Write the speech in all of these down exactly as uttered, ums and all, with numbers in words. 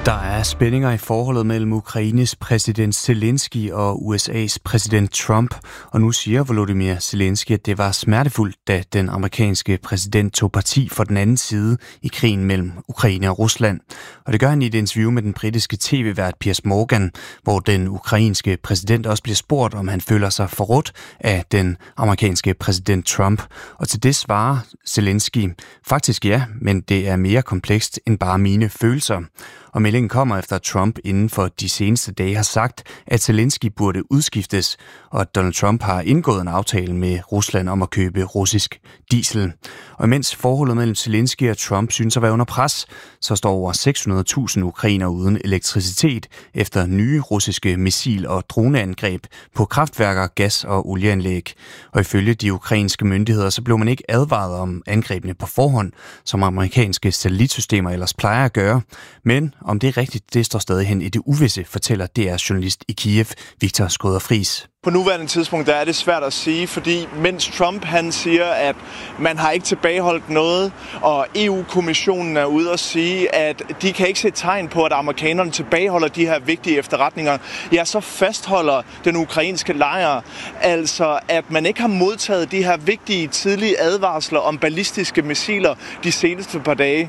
Der er spændinger i forholdet mellem Ukraines præsident Zelensky og U S A's præsident Trump, og nu siger Volodymyr Zelensky, at det var smertefuldt, da den amerikanske præsident tog parti for den anden side i krigen mellem Ukraine og Rusland. Og det gør han i et interview med den britiske tv-vært Piers Morgan, hvor den ukrainske præsident også bliver spurgt, om han føler sig forrådt af den amerikanske præsident Trump. Og til det svarer Zelensky, faktisk ja, men det er mere komplekst end bare mine følelser. Og meldingen kommer efter, at Trump inden for de seneste dage har sagt, at Zelensky burde udskiftes, og at Donald Trump har indgået en aftale med Rusland om at købe russisk diesel. Og imens forholdet mellem Zelensky og Trump synes at være under pres, så står over seks hundrede tusind ukrainere uden elektricitet efter nye russiske missil- og droneangreb på kraftværker, gas- og olieanlæg. Og ifølge de ukrainske myndigheder, så blev man ikke advaret om angrebene på forhånd, som amerikanske satellitsystemer ellers plejer at gøre. Men om det er rigtigt, det står stadig hen i det uvisse, fortæller D R's journalist i Kiev, Viktor Skrøder-Friis. På nuværende tidspunkt der er det svært at sige, fordi mens Trump han siger, at man har ikke tilbageholdt noget, og E U-kommissionen er ude at sige, at de kan ikke se tegn på, at amerikanerne tilbageholder de her vigtige efterretninger, ja, så fastholder den ukrainske lejr altså, at man ikke har modtaget de her vigtige tidlige advarsler om ballistiske missiler de seneste par dage.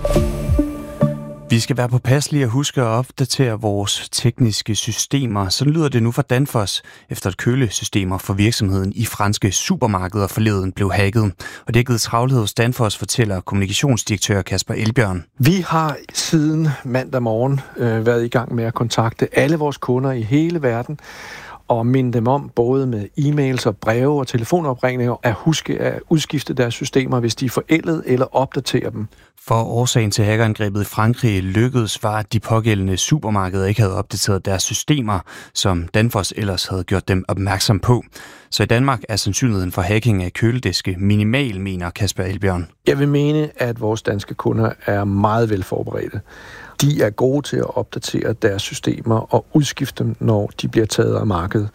Vi skal være påpasselige og huske at opdatere vores tekniske systemer. Sådan lyder det nu fra Danfoss, efter at kølesystemer for virksomheden i franske supermarkeder forleden blev hacket. Og det har givet travlhed hos Danfoss, fortæller kommunikationsdirektør Kasper Elbjørn. Vi har siden mandag morgen øh, været i gang med at kontakte alle vores kunder i hele verden, og minde dem om, både med e-mails og breve og telefonopringninger, at huske at udskifte deres systemer, hvis de er forældet, eller opdatere dem. For årsagen til hackerangrebet i Frankrig lykkedes var, at de pågældende supermarkeder ikke havde opdateret deres systemer, som Danfoss ellers havde gjort dem opmærksom på. Så i Danmark er sandsynligheden for hacking af kølediske minimal, mener Kasper Elbjørn. Jeg vil mene, at vores danske kunder er meget velforberedte. De er gode til at opdatere deres systemer og udskifte dem, når de bliver taget af markedet.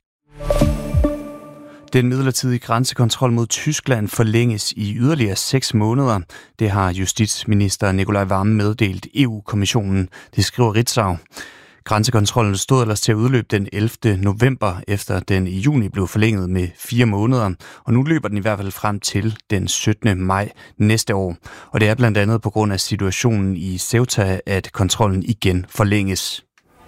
Den midlertidige grænsekontrol mod Tyskland forlænges i yderligere seks måneder. Det har justitsminister Nicolai Wammen meddelt E U-kommissionen. Det skriver Ritzau. Grænsekontrollen stod ellers til at udløbe den ellevte november, efter den i juni blev forlænget med fire måneder. Og nu løber den i hvert fald frem til den syttende maj næste år. Og det er blandt andet på grund af situationen i Ceuta, at kontrollen igen forlænges.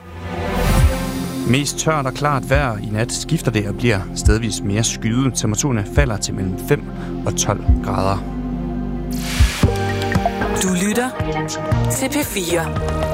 Mest tørt og klart vejr i nat skifter det og bliver stedvis mere skyet. Temperaturerne falder til mellem fem og tolv grader. Du lytter til P fire.